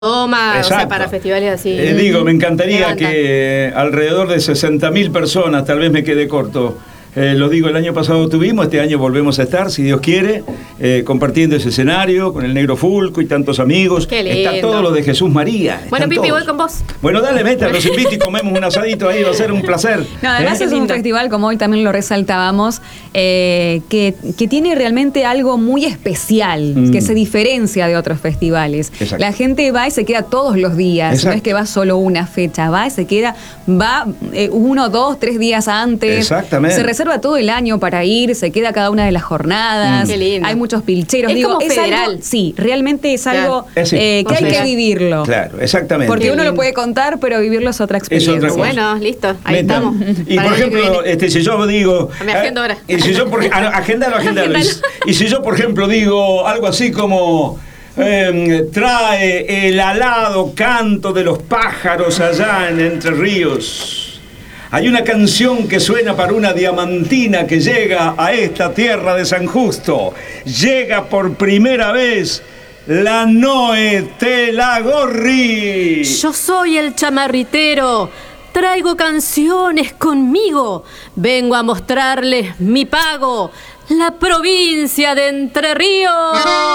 Toma, Exacto. o sea, para festivales así. Digo, me encantaría Levanta. que alrededor de 60.000 personas, tal vez me quede corto. Lo digo, el año pasado tuvimos, este año volvemos a estar, si Dios quiere, compartiendo ese escenario con el Negro Fulco y tantos amigos. Qué lindo. Está todo lo de Jesús María. Bueno, están Pipi, todos. voy con vos. Bueno, dale, meta, los invito y comemos un asadito ahí, va a ser un placer. No, además ¿Eh? es un Lindo. festival, como hoy también lo resaltábamos, que tiene realmente algo muy especial, que se diferencia de otros festivales. Exacto. La gente va y se queda todos los días, Exacto. no es que va solo una fecha, va y se queda, va 1, 2, 3 días antes. Exactamente. Se reserva todo el año para ir, se queda cada una de las jornadas. Qué lindo. Hay muchos pilcheros. Es como federal. Algo, sí, realmente es algo Claro. Sí. que hay que Federal. vivirlo. Claro, exactamente. Porque Qué uno lo lindo. puede contar, pero vivirlo es otra Es experiencia. otra cosa. Bueno, listo, ahí Meta. estamos. Y Para por el año que ejemplo, viene. si yo digo. Me agendo ahora. Y si yo, agendalo. Agendalo. Y si yo, por ejemplo, digo algo así como. Trae el alado canto de los pájaros allá en Entre Ríos. Hay una canción que suena para una diamantina que llega a esta tierra de San Justo. Llega por primera vez la Noe Telagorri. Yo soy el chamarritero. Traigo canciones conmigo. Vengo a mostrarles mi pago. La provincia de Entre Ríos.